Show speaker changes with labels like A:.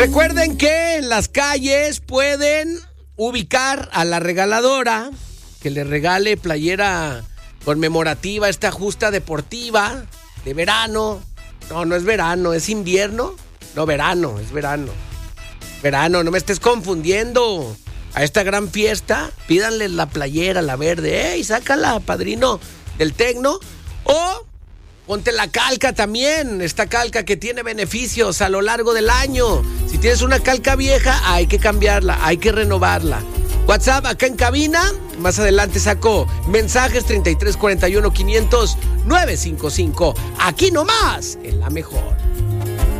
A: Recuerden que en las calles pueden ubicar a la regaladora que le regale playera conmemorativa, esta justa deportiva de verano. No es verano, es invierno. No, verano, es verano. Verano, no me estés confundiendo. A esta gran fiesta, pídanle la playera, la verde. ¡Ey, sácala, padrino del tecno! O ponte la calca también, esta calca que tiene beneficios a lo largo del año. Si tienes una calca vieja, hay que cambiarla, hay que renovarla. WhatsApp acá en cabina, más adelante saco mensajes 3341 500 955. Aquí nomás, en La Mejor.